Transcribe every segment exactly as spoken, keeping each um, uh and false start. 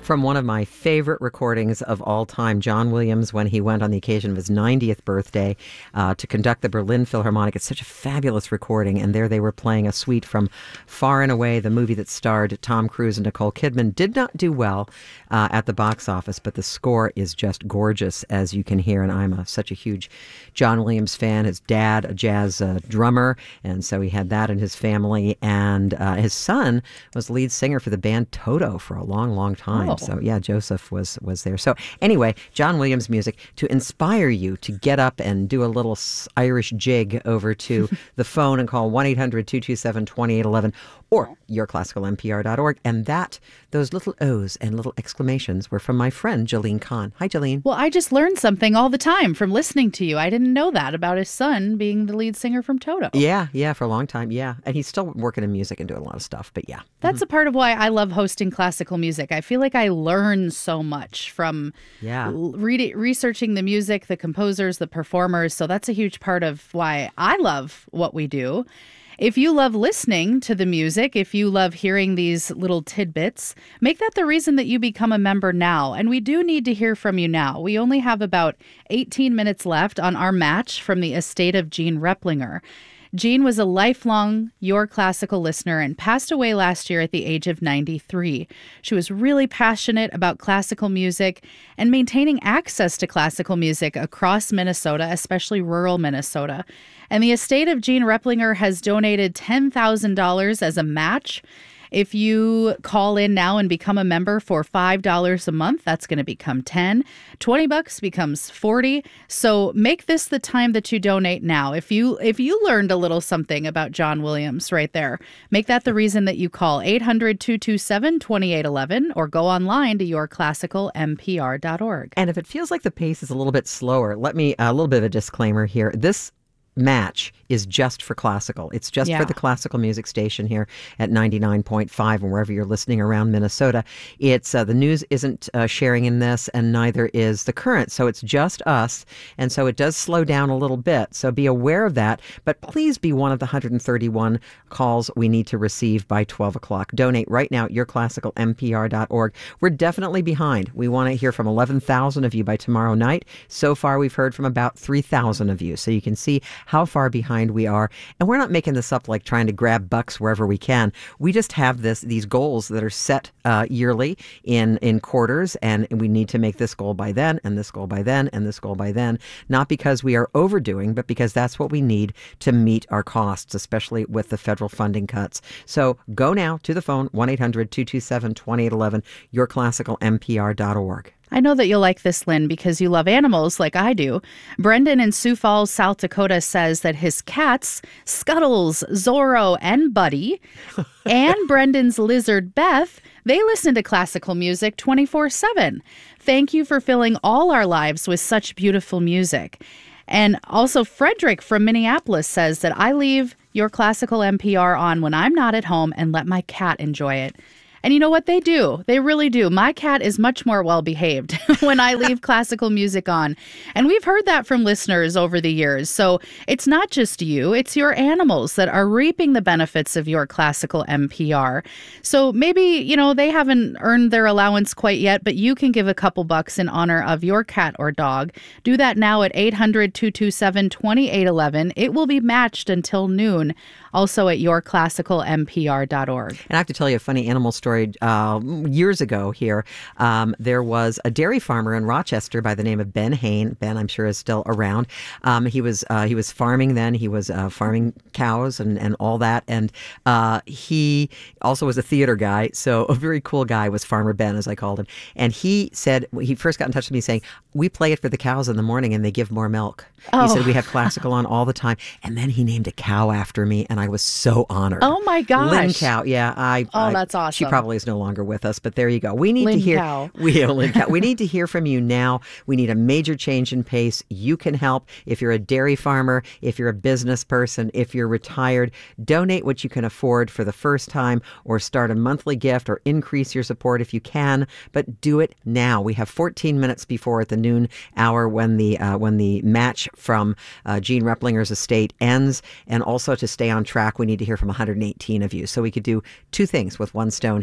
from one of my favorite recordings of all time, John Williams, when he went on the occasion of his ninetieth birthday uh, to conduct the Berlin Philharmonic. It's such a fabulous recording, and there they were playing a suite from Far and Away, the movie that starred Tom Cruise and Nicole Kidman. Did not do well uh, at the box office, but the score is just gorgeous, as you can hear, and I'm a, such a huge John Williams fan. His dad, a jazz uh, drummer, and so he had that in his family, and uh, his son was lead singer for the band Toto for a long, long time. Oh. So yeah, Joseph was was there. So anyway, John Williams music to inspire you to get up and do a little Irish jig over to the phone and call one eight hundred two two seven two eight one one or your classical m p r dot org. And that, those little O's and little exclamations were from my friend Jolene Kahn. Hi, Jolene. Well, I just learned something all the time from listening to you. I didn't know that about his son being the lead singer from Toto. Yeah, yeah, for a long time, yeah. And he's still working in music and doing a lot of stuff, but yeah. That's mm-hmm. a part of why I love hosting classical music. I feel like I learn so much from yeah. re- researching the music, the composers, the performers. So that's a huge part of why I love what we do. If you love listening to the music, if you love hearing these little tidbits, make that the reason that you become a member now. And we do need to hear from you now. We only have about eighteen minutes left on our match from the estate of Jean Replinger. Jean was a lifelong Your Classical listener and passed away last year at the age of ninety-three. She was really passionate about classical music and maintaining access to classical music across Minnesota, especially rural Minnesota. And the estate of Jean Replinger has donated ten thousand dollars as a match. If you call in now and become a member for five dollars a month, that's going to become ten dollars. twenty bucks becomes forty dollars. So make this the time that you donate now. If you if you learned a little something about John Williams right there, make that the reason that you call eight hundred two two seven two eight one one or go online to your classical m p r dot org. And if it feels like the pace is a little bit slower, let me, a little bit of a disclaimer here. This match is just for classical. It's just yeah. for the classical music station here at ninety-nine point five and wherever you're listening around Minnesota. It's uh, the news isn't uh, sharing in this, and neither is the current. So it's just us, and so it does slow down a little bit. So be aware of that, but please be one of the one hundred thirty-one calls we need to receive by twelve o'clock. Donate right now at your classical m p r dot org. We're definitely behind. We want to hear from eleven thousand of you by tomorrow night. So far, we've heard from about three thousand of you. So you can see how far behind we are. And we're not making this up like trying to grab bucks wherever we can. We just have this these goals that are set uh, yearly in, in quarters, and we need to make this goal by then, and this goal by then, and this goal by then, not because we are overdoing, but because that's what we need to meet our costs, especially with the federal funding cuts. So go now to the phone, one eight hundred two two seven two eight one one, your classical m p r dot org. I know that you'll like this, Lynn, because you love animals like I do. Brendan in Sioux Falls, South Dakota says that his cats, Scuttles, Zorro, and Buddy, and Brendan's lizard, Beth, they listen to classical music twenty-four seven. Thank you for filling all our lives with such beautiful music. And also Frederick from Minneapolis says that I leave your classical M P R on when I'm not at home and let my cat enjoy it. And you know what? They do. They really do. My cat is much more well-behaved when I leave classical music on. And we've heard that from listeners over the years. So it's not just you. It's your animals that are reaping the benefits of your classical M P R. So maybe, you know, they haven't earned their allowance quite yet, but you can give a couple bucks in honor of your cat or dog. Do that now at eight hundred two two seven two eight one one. It will be matched until noon. Also at your classical m p r dot org. And I have to tell you a funny animal story. Uh, years ago here, um, there was a dairy farmer in Rochester by the name of Ben Hain. Ben, I'm sure, is still around. Um, he was uh, he was farming then. He was uh, farming cows and, and all that. And uh, he also was a theater guy. So a very cool guy was Farmer Ben, as I called him. And he said, he first got in touch with me saying, we play it for the cows in the morning and they give more milk. Oh. He said, we have classical on all the time. And then he named a cow after me, and I was so honored. Oh, my gosh. Lynn Cow. Yeah. I, oh, I, that's awesome. She probably is no longer with us, but there you go. We need Lynn to hear. Cow. We, Lynn Cow. We need to hear from you now. We need a major change in pace. You can help. If you're a dairy farmer, if you're a business person, if you're retired, donate what you can afford for the first time, or start a monthly gift, or increase your support if you can. But do it now. We have fourteen minutes before at the noon hour when the uh, when the match from uh, Jean Replinger's estate ends. And also, to stay on track, we need to hear from one hundred eighteen of you. So we could do two things with one stone here.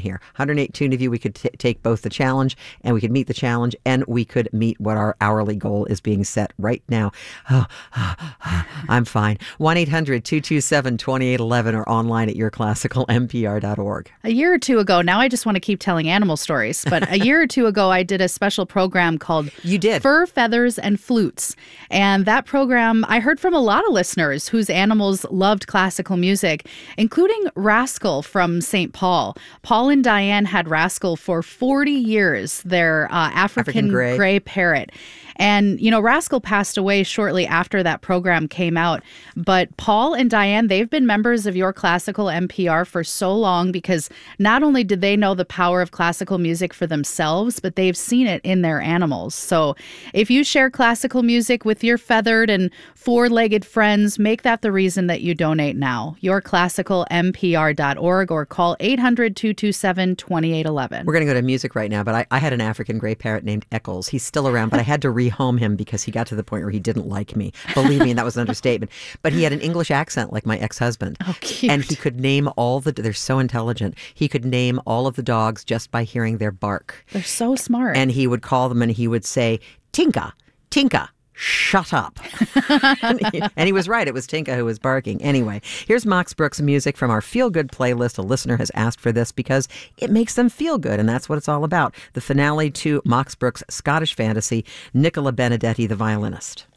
here. one hundred eight tuned of you. We could t- take both the challenge and we could meet the challenge and we could meet what our hourly goal is being set right now. Oh, I'm fine. one eight hundred two two seven two eight one one or online at your classical m p r dot org. A year or two ago, now I just want to keep telling animal stories, but a year or two ago, I did a special program called You did. Fur, Feathers, and Flutes. And that program, I heard from a lot of listeners whose animals loved classical music, including Rascal from Saint Paul. Paul and Diane had Rascal for forty years, their uh, African, African gray. gray parrot. And, you know, Rascal passed away shortly after that program came out. But Paul and Diane, they've been members of Your Classical N P R for so long because not only did they know the power of classical music for themselves, but they've seen it in their animals. So if you share classical music with your feathered and four-legged friends, make that the reason that you donate now. your classical m p r dot org or call eight hundred two two seven two eight one one. We're going to go to music right now, but I, I had an African gray parrot named Eccles. He's still around, but I had to rehome him because he got to the point where he didn't like me. Believe me, and that was an understatement. But he had an English accent like my ex-husband. Oh, cute. And he could name all the, they're so intelligent. He could name all of the dogs just by hearing their bark. They're so smart. And he would call them and he would say, Tinka, Tinka. Shut up. and, he, and he was right. It was Tinka who was barking. Anyway, here's Max Brooks music from our Feel Good playlist. A listener has asked for this because it makes them feel good, and that's what it's all about. The finale to Max Brooks' Scottish fantasy, Nicola Benedetti, the violinist.